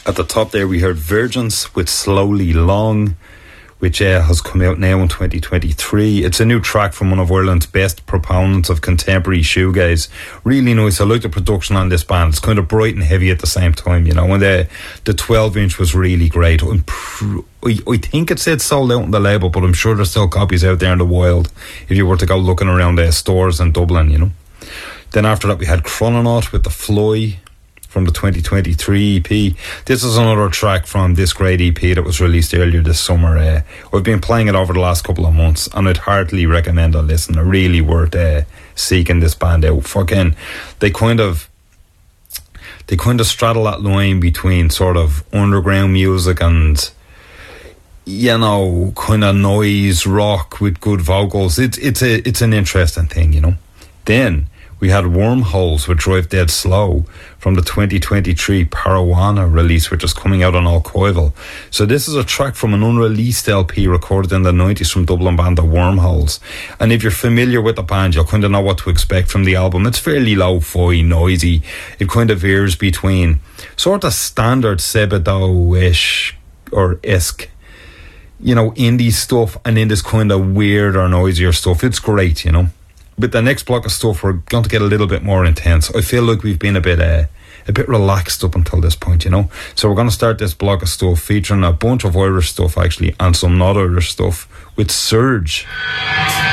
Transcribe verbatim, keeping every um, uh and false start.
At the top there we heard Virgins with Slowly Long, which uh, has come out now in twenty twenty-three. It's a new track from one of Ireland's best proponents of contemporary shoegaze. Really nice. I like the production on this band. It's kind of bright and heavy at the same time, you know. And the the twelve inch was really great. I'm pr- I, I think it said sold out on the label, but I'm sure there's still copies out there in the wild if you were to go looking around the uh, stores in Dublin, you know. Then after that we had Chrononaut with The Fly from the twenty twenty-three E P. This is another track from this great E P that was released earlier this summer. Uh, I've been playing it over the last couple of months, and I'd heartily recommend a listen. It really worth uh, seeking this band out. Fucking, they kind of they kind of straddle that line between sort of underground music and, you know, kind of noise rock with good vocals. It's it's a it's an interesting thing, you know. Then we had Wormholes with Drive Dead Slow from the twenty twenty-three Parawana release, which is coming out on Alcoival. So this is a track from an unreleased L P recorded in the nineties from Dublin band The Wormholes. And if you're familiar with the band, you'll kind of know what to expect from the album. It's fairly lo-fi, noisy. It kind of veers between sort of standard Sebadoh-ish or esque, you know, indie stuff, and then this kind of weird or noisier stuff. It's great, you know. With the next block of stuff, we're going to get a little bit more intense. I feel like we've been a bit uh, a bit relaxed up until this point, you know. So we're going to start this block of stuff featuring a bunch of Irish stuff, actually, and some not Irish stuff with Surge.